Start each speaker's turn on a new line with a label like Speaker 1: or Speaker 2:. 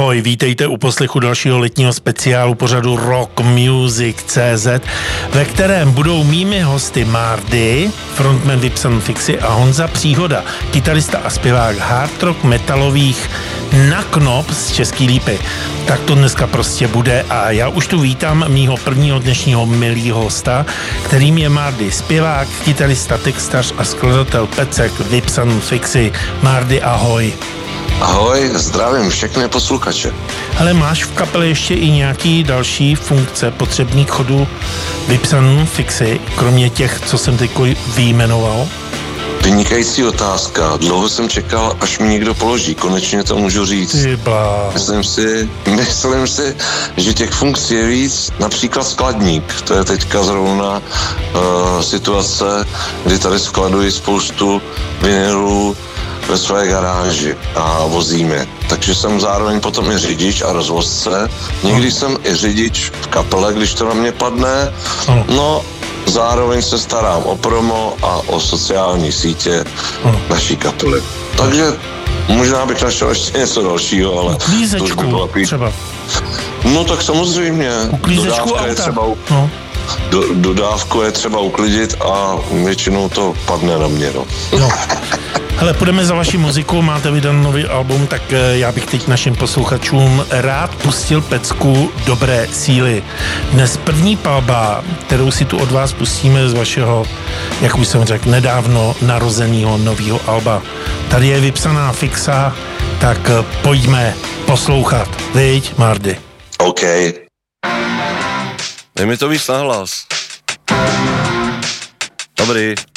Speaker 1: Ahoj, vítejte u poslechu dalšího letního speciálu pořadu Rock Music CZ, ve kterém budou mými hosty Mardy, frontman Vypsaný Fixy, a Honza Příhoda, kytarista a zpěvák hard rock metalových Na Knop z Český Lípy. Tak to dneska prostě bude a já už tu vítám mýho prvního dnešního milýho hosta, kterým je Mardy, zpěvák, kytarista, textař a skladatel pecek Vypsaný Fixy. Mardy, ahoj.
Speaker 2: Ahoj, zdravím všechny posluchače.
Speaker 1: Ale máš v kapele ještě i nějaký další funkce potřebný k chodu Vypsaný Fixy, kromě těch, co jsem teď vyjmenoval?
Speaker 2: Vynikající otázka. Dlouho jsem čekal, až mi někdo položí. Konečně to můžu říct. Myslím si, že těch funkcí je víc. Například skladník. To je teďka zrovna situace, kdy tady skladuji spoustu vinylů ve své garáži a vozíme. Takže jsem zároveň potom i řidič a rozvozce. Někdy jsem i řidič v kapele, když to na mě padne. No, zároveň se starám o promo a o sociální sítě naší kapely. Takže možná bych našel ještě něco dalšího, ale to už by bylo
Speaker 1: třeba.
Speaker 2: No tak samozřejmě. Dodávku je třeba uklidit a většinou to padne na mě.
Speaker 1: No. Hele, půjdeme za vaši muziku, máte vydaný nový album, tak já bych teď našim posluchačům rád pustil pecku Dobré síly. Dnes první palba, kterou si tu od vás pustíme z vašeho, jak už jsem řekl, nedávno narozeného nového alba. Tady je Vypsaná Fixa, tak pojďme poslouchat. Viď, Mardy?
Speaker 2: OK.
Speaker 3: Dej mi to víc nahlas. Dobrý.